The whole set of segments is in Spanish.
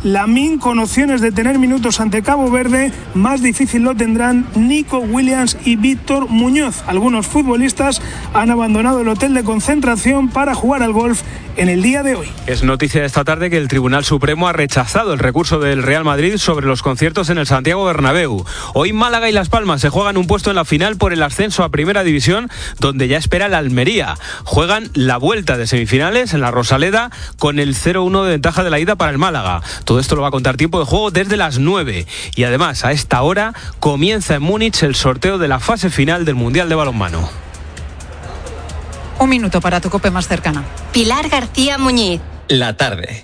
Lamine con opciones de tener minutos ante Cabo Verde. Más difícil lo tendrán Nico Williams y Víctor Muñoz. Algunos futbolistas han abandonado el hotel de concentración para jugar al golf en el día de hoy. Es noticia de esta tarde que el Tribunal Supremo ha rechazado el recurso del Real Madrid sobre los conciertos en el Santiago Bernabéu. Hoy Málaga y Las Palmas se juegan un puesto en la final por el ascenso a Primera División, donde ya espera el Almería. Juegan la vuelta de semifinales en la Rosaleda con el 0-1 de ventaja de la ida para el Málaga. Todo esto lo va a contar Tiempo de Juego desde las 9. Y además, a esta hora comienza en Múnich el sorteo de la fase final del Mundial de Balonmano. Un minuto para tu COPE más cercana. Pilar García Muñiz. La tarde.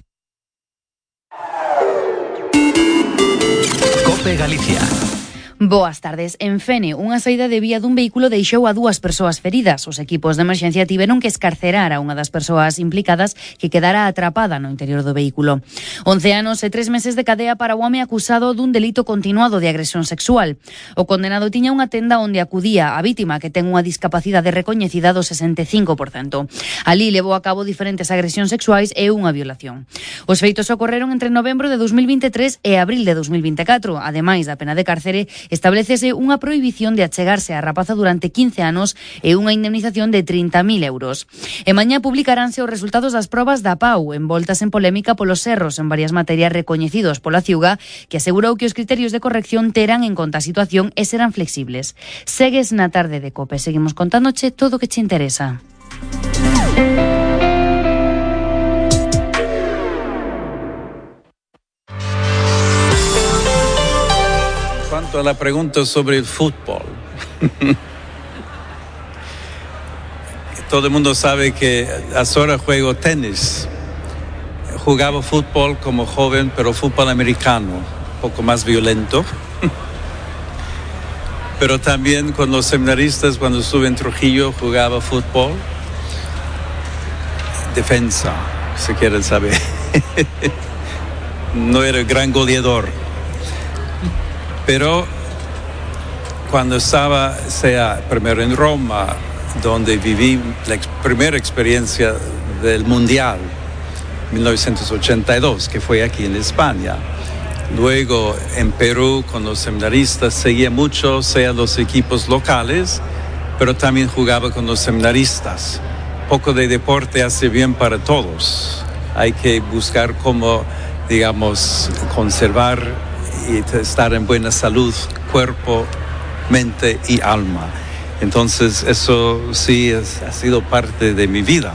COPE Galicia. Boas tardes. En Fene, unha saída de vía dun vehículo deixou a 2 persoas feridas. Os equipos de emerxencia tiveron que escarcerar a unha das persoas implicadas que quedara atrapada no interior do vehículo. 11 anos e 3 meses de cadea para o home acusado dun delito continuado de agresión sexual. O condenado tiña unha tenda onde acudía a vítima que ten unha discapacidade recoñecida do 65%. Alí levou a cabo diferentes agresións sexuais e unha violación. Os feitos ocorreron entre novembro de 2023 e abril de 2024. Ademais da pena de cárcere, establecese unha prohibición de achegarse á rapaza durante 15 anos e unha indemnización de 30.000 euros. E mañá publicaránse os resultados das probas da PAU, envoltas en polémica polos erros en varias materias recoñecidos pola Ciuga, que asegurou que os criterios de corrección terán en conta a situación e serán flexibles. Segues na tarde de COPE. Seguimos contándoche todo o que te interesa. A la pregunta sobre el fútbol. Todo el mundo sabe que ahora juego tenis. Jugaba fútbol como joven, pero fútbol americano, un poco más violento. Pero también con los seminaristas, cuando estuve en Trujillo, jugaba fútbol. Defensa, si quieren saber. No era gran goleador. Pero cuando estaba, primero en Roma, donde viví la primera experiencia del Mundial, 1982, que fue aquí en España. Luego en Perú, con los seminaristas, seguía mucho, los equipos locales, pero también jugaba con los seminaristas. Poco de deporte hace bien para todos. Hay que buscar cómo, digamos, conservar y estar en buena salud, cuerpo, mente y alma. Entonces eso sí ha sido parte de mi vida.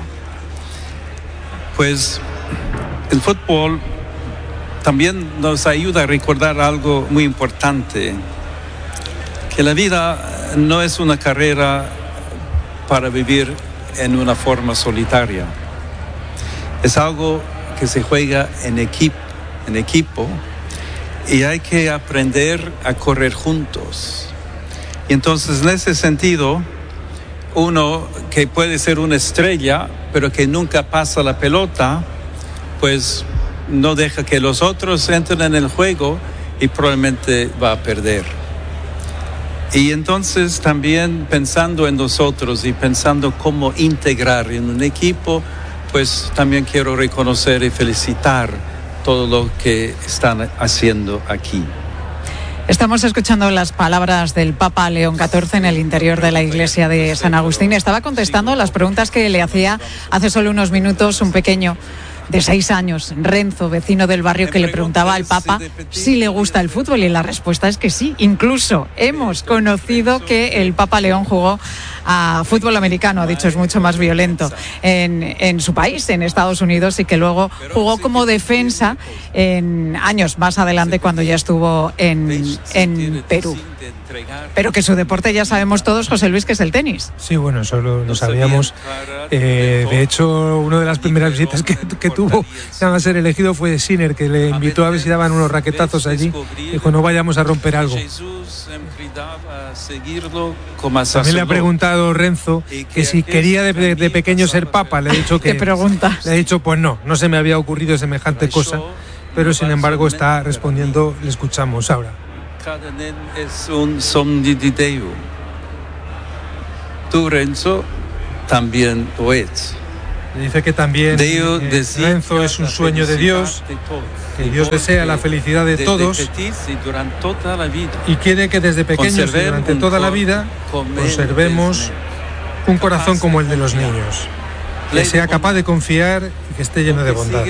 Pues el fútbol también nos ayuda a recordar algo muy importante, que la vida no es una carrera para vivir en una forma solitaria. Es algo que se juega en equipo, y hay que aprender a correr juntos. Y entonces, en ese sentido, uno que puede ser una estrella, pero que nunca pasa la pelota, pues no deja que los otros entren en el juego y probablemente va a perder. Y entonces también pensando en nosotros y pensando cómo integrar en un equipo, pues también quiero reconocer y felicitar todo lo que están haciendo aquí. Estamos escuchando las palabras del Papa León XIV en el interior de la iglesia de San Agustín. Estaba contestando las preguntas que le hacía hace solo unos minutos un pequeño de 6 años, Renzo, vecino del barrio, que le preguntaba al Papa si le gusta el fútbol, y la respuesta es que sí. Incluso hemos conocido que el Papa León jugó a fútbol americano, ha dicho, es mucho más violento en su país, en Estados Unidos, y que luego jugó como defensa en años más adelante cuando ya estuvo en Perú. Pero que su deporte ya sabemos todos, José Luis, que es el tenis. Sí, bueno, eso lo sabíamos. De hecho, una de las primeras visitas que tuvo a ser elegido fue Sinner, que le invitó a ver si daban unos raquetazos allí. Dijo, no vayamos a romper algo. También le ha preguntado Renzo que si quería de pequeño ser papa. Le he dicho que... ¿Qué pregunta? Le he dicho, pues no se me había ocurrido semejante cosa. Pero sin embargo está respondiendo, le escuchamos ahora. Cada nen es un somni di Dio. Tú, Renzo, también lo es. Dice que también Renzo es un sueño de Dios, que Dios desea la felicidad de todos y quiere que desde pequeños y durante toda la vida conservemos un corazón como el de los niños, que sea capaz de confiar y que esté lleno de bondad.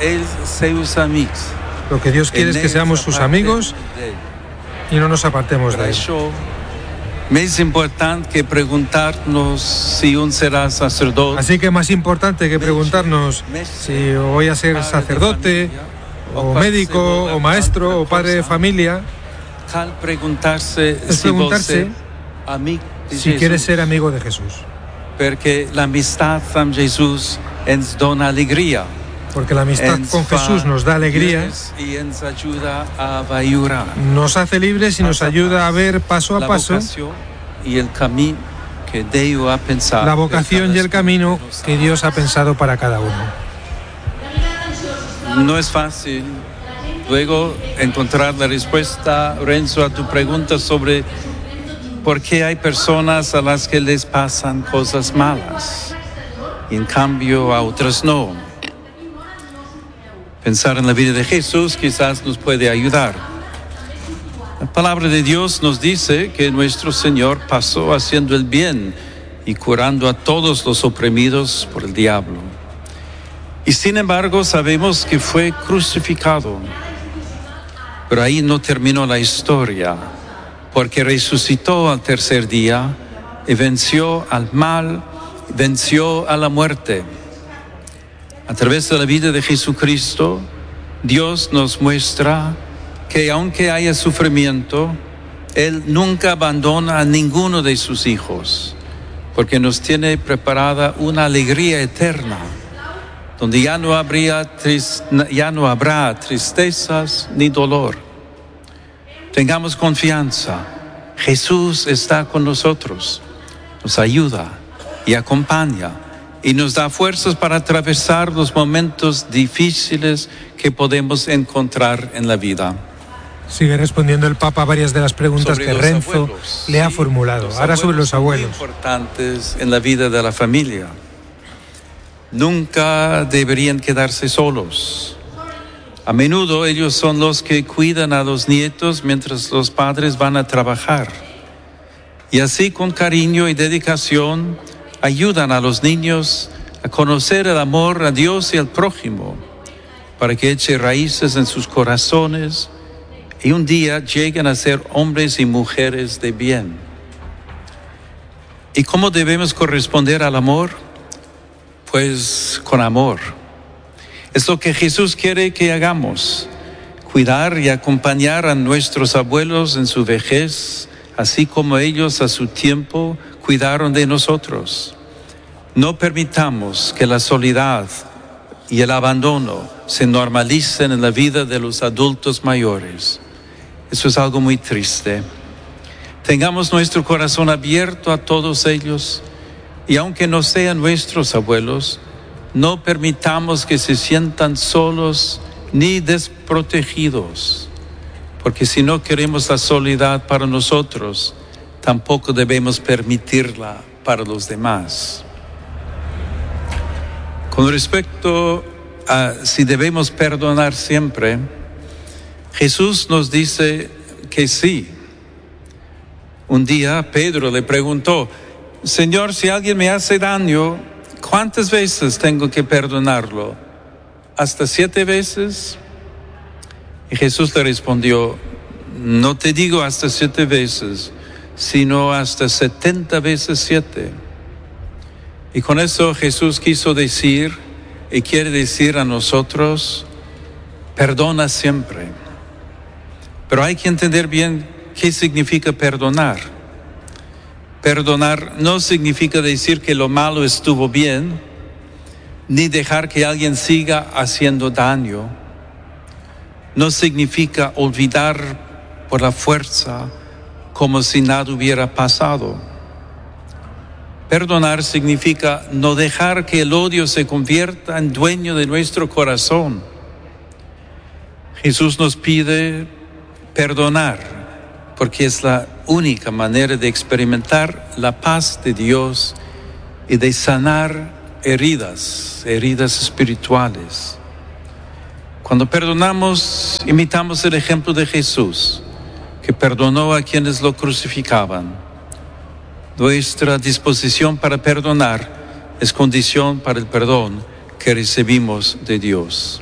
Lo que Dios quiere es que seamos sus amigos y no nos apartemos de él. Es importante que preguntarnos si uno será sacerdote. Así que más importante que preguntarnos si voy a ser sacerdote, o médico, o maestro, o padre de familia, es preguntarse si quieres ser amigo de Jesús. Porque la amistad con Jesús nos da alegría. Porque la amistad con Jesús nos da alegría, nos hace libres y nos ayuda a ver paso a paso la vocación y el camino que Dios ha pensado para cada uno. No es fácil luego encontrar la respuesta, Renzo, a tu pregunta sobre por qué hay personas a las que les pasan cosas malas y en cambio a otras no. Pensar en la vida de Jesús quizás nos puede ayudar. La palabra de Dios nos dice que nuestro Señor pasó haciendo el bien y curando a todos los oprimidos por el diablo. Y sin embargo sabemos que fue crucificado. Pero ahí no terminó la historia, porque resucitó al tercer día y venció al mal, venció a la muerte. A través de la vida de Jesucristo, Dios nos muestra que aunque haya sufrimiento, Él nunca abandona a ninguno de sus hijos, porque nos tiene preparada una alegría eterna, donde ya no habrá tristezas ni dolor. Tengamos confianza, Jesús está con nosotros, nos ayuda y acompaña. Y nos da fuerzas para atravesar los momentos difíciles que podemos encontrar en la vida. Sigue respondiendo el Papa a varias de las preguntas que Renzo le ha formulado. Ahora sobre los abuelos. Muy importantes en la vida de la familia. Nunca deberían quedarse solos. A menudo ellos son los que cuidan a los nietos mientras los padres van a trabajar. Y así con cariño y dedicación ayudan a los niños a conocer el amor a Dios y al prójimo, para que eche raíces en sus corazones y un día lleguen a ser hombres y mujeres de bien. ¿Y cómo debemos corresponder al amor? Pues con amor. Es lo que Jesús quiere que hagamos, cuidar y acompañar a nuestros abuelos en su vejez, así como ellos a su tiempo cuidaron de nosotros. No permitamos que la soledad y el abandono se normalicen en la vida de los adultos mayores. Eso es algo muy triste. Tengamos nuestro corazón abierto a todos ellos y aunque no sean nuestros abuelos, no permitamos que se sientan solos ni desprotegidos, porque si no queremos la soledad para nosotros, tampoco debemos permitirla para los demás. Con respecto a si debemos perdonar siempre, Jesús nos dice que sí. Un día Pedro le preguntó: Señor, si alguien me hace daño, ¿cuántas veces tengo que perdonarlo? ¿Hasta 7 veces? Y Jesús le respondió: no te digo hasta 7 veces, sino hasta 70 veces 7. Y con eso Jesús quiso decir y quiere decir a nosotros: perdona siempre. Pero hay que entender bien qué significa perdonar. Perdonar no significa decir que lo malo estuvo bien, ni dejar que alguien siga haciendo daño. No significa olvidar por la fuerza, como si nada hubiera pasado. Perdonar significa no dejar que el odio se convierta en dueño de nuestro corazón. Jesús nos pide perdonar, porque es la única manera de experimentar la paz de Dios y de sanar heridas espirituales. Cuando perdonamos, imitamos el ejemplo de Jesús, que perdonó a quienes lo crucificaban. Nuestra disposición para perdonar es condición para el perdón que recibimos de Dios.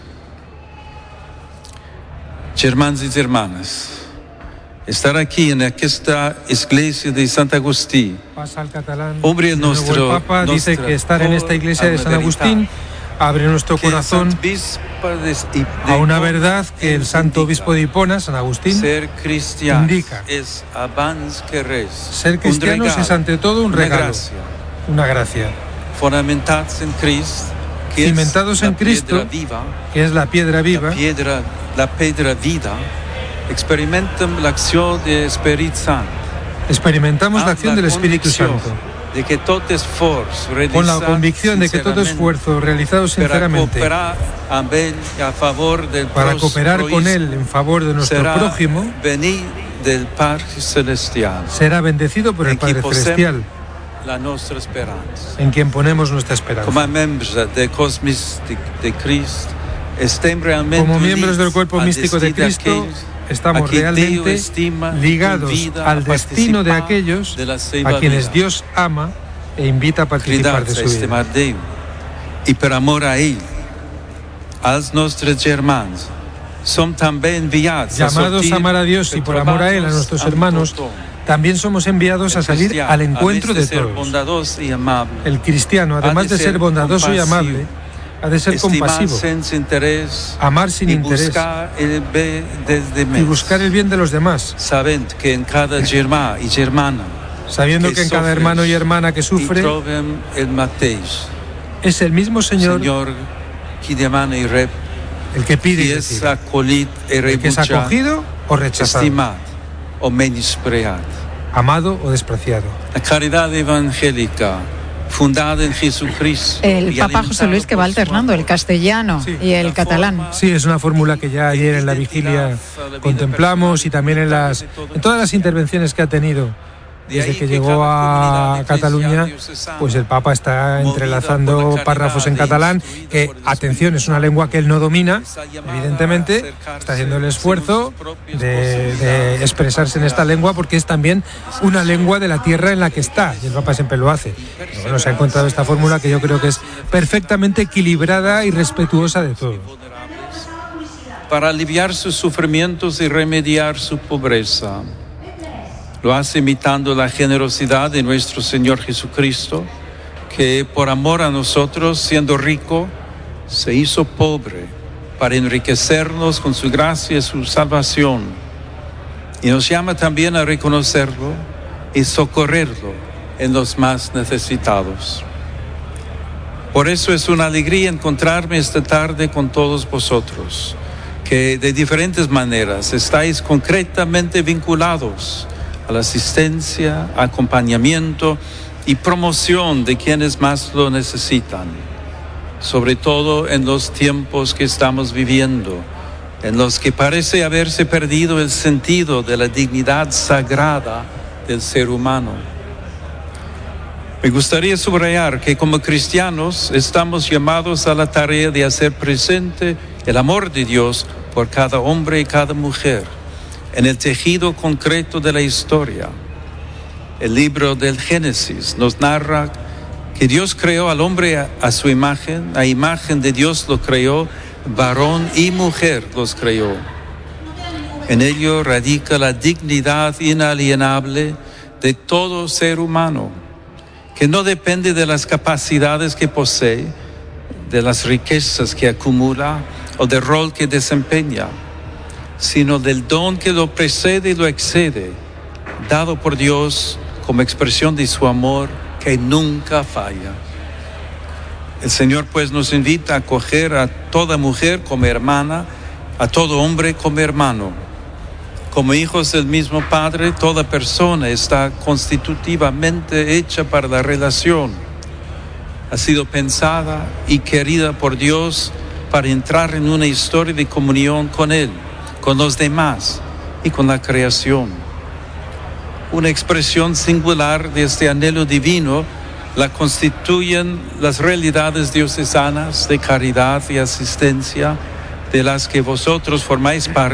Hermanos y hermanas, estar aquí en esta iglesia de Sant Agustí, pasa al catalán. Hombre, el Papa dice que estar en esta iglesia de San Agustín abre nuestro corazón a una verdad que el Santo Obispo de Hipona, San Agustín, indica. Ser cristianos es ante todo un regalo, una gracia. Cimentados en Cristo, que es la piedra viva, experimentamos la acción del Espíritu Santo, con la convicción de que todo esfuerzo realizado sinceramente para cooperar con Él en favor de nuestro prójimo será bendecido por el Padre Celestial, en quien ponemos nuestra esperanza. Como miembros del cuerpo místico de Cristo, estamos realmente ligados al destino de aquellos a quienes Dios ama e invita a participar de su vida. Y por amor a Él, als nuestros hermanos, son también enviados llamados a amar a Dios, y por amor a Él, a nuestros hermanos, también somos enviados a salir al encuentro de todos. El cristiano, además de ser bondadoso y amable, ha de ser compasivo, amar sin interés y buscar el bien de los demás, sabiendo que en cada hermano y hermana que sufre es el mismo Señor el que pide y recibe, el que es acogido o rechazado, amado o despreciado. La caridad evangélica fundada en Jesucristo. El Papa José Luis, que va alternando el castellano y el catalán. Sí, es una fórmula que ya ayer en la vigilia contemplamos, y también en todas las intervenciones que ha tenido desde que llegó a Cataluña, pues el Papa está entrelazando párrafos en catalán, que, atención, es una lengua que él no domina, evidentemente, está haciendo el esfuerzo de expresarse en esta lengua, porque es también una lengua de la tierra en la que está, y el Papa siempre lo hace. Pero bueno, se ha encontrado esta fórmula que yo creo que es perfectamente equilibrada y respetuosa de todo. Para aliviar sus sufrimientos y remediar su pobreza. Lo hace imitando la generosidad de nuestro Señor Jesucristo, que por amor a nosotros, siendo rico, se hizo pobre para enriquecernos con su gracia y su salvación. Y nos llama también a reconocerlo y socorrerlo en los más necesitados. Por eso es una alegría encontrarme esta tarde con todos vosotros, que de diferentes maneras estáis concretamente vinculados a la asistencia, acompañamiento y promoción de quienes más lo necesitan, sobre todo en los tiempos que estamos viviendo, en los que parece haberse perdido el sentido de la dignidad sagrada del ser humano. Me gustaría subrayar que como cristianos estamos llamados a la tarea de hacer presente el amor de Dios por cada hombre y cada mujer en el tejido concreto de la historia. El libro del Génesis nos narra que Dios creó al hombre a su imagen, a imagen de Dios lo creó, varón y mujer los creó. En ello radica la dignidad inalienable de todo ser humano, que no depende de las capacidades que posee, de las riquezas que acumula o del rol que desempeña, sino del don que lo precede y lo excede, dado por Dios como expresión de su amor que nunca falla. El Señor pues nos invita a acoger a toda mujer como hermana, a todo hombre como hermano. Como hijos del mismo Padre, toda persona está constitutivamente hecha para la relación. Ha sido pensada y querida por Dios para entrar en una historia de comunión con Él, con los demás y con la creación. Una expresión singular de este anhelo divino la constituyen las realidades diocesanas de caridad y asistencia de las que vosotros formáis parte.